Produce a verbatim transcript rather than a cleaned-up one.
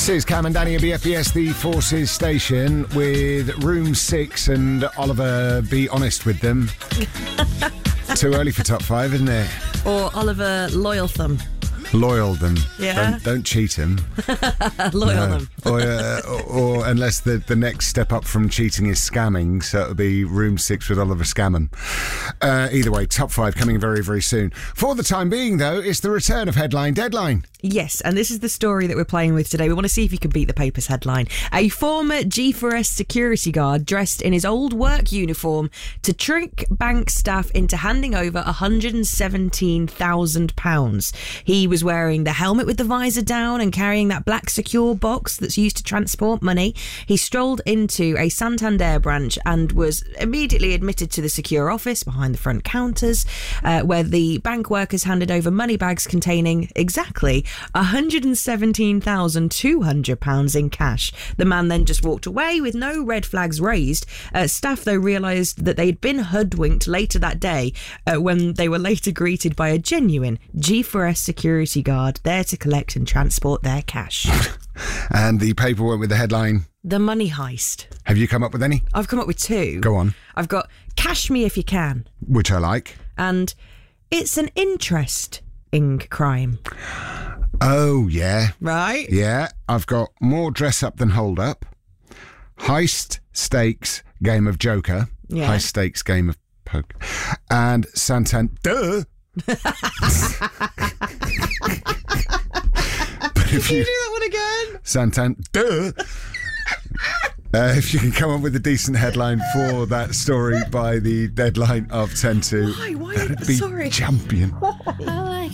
This is Cam and Danny at B F B S, the Forces station, with Room six and Oliver. Be honest with them. Too early for top five, isn't it? Or Oliver Loyal Thumb. Loyal them. Yeah. Don't, don't cheat him. Loyal No. them. Or, uh, or, or unless the, the next step up from cheating is scamming, so it'll be Room six with Oliver Scammon. Uh, either way, top five coming very, very soon. For the time being, though, it's the return of Headline Deadline. Yes, and this is the story that we're playing with today. We want to see if you can beat the paper's headline. A former G four S security guard dressed in his old work uniform to trick bank staff into handing over one hundred seventeen thousand pounds. He was wearing the helmet with the visor down and carrying that black secure box that's used to transport money. He strolled into a Santander branch and was immediately admitted to the secure office behind the front counters, uh, where the bank workers handed over money bags containing exactly one hundred seventeen thousand two hundred pounds in cash. The man then just walked away with no red flags raised. Uh, staff, though, realised that they'd been hoodwinked later that day uh, when they were later greeted by a genuine G four S security guard there to collect and transport their cash. And the paper went with the headline, The Money Heist. have you come up with any? I've come up with two. Go on. I've got Cash Me If You Can Which I like. and It's an Interesting Crime. Oh, yeah. Right? Yeah, I've got More Dress Up Than Hold Up, Heist Stakes Game of Joker, Yeah. High Stakes Game of Poker, and Santander. But if you do that one again? Santander. Uh, if you can come up with a decent headline for that story by the deadline of ten to, Why? Why? that'd be Sorry. champion. I like